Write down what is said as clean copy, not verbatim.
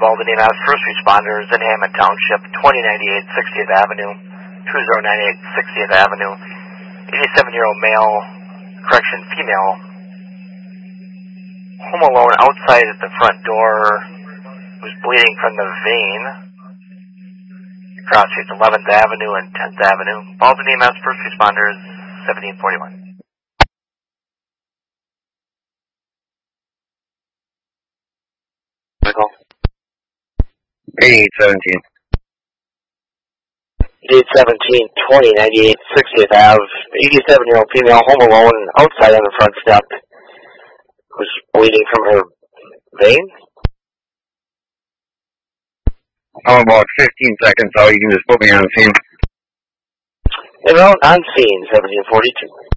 Albany Mass first responders in Hammond Township, 2098 60th Avenue, 2098 60th Avenue. 87-year-old male, correction, female, home alone outside at the front door, was bleeding from the vein. Cross streets 11th Avenue and 10th Avenue. Albany Mass first responders, 1741. Michael? 8817. 8817, 2098 60th Ave. 87-year-old female, home alone, outside on the front step, was bleeding from her vein. I'm about 15 seconds out. You can just put me on scene. And on scene, 1742.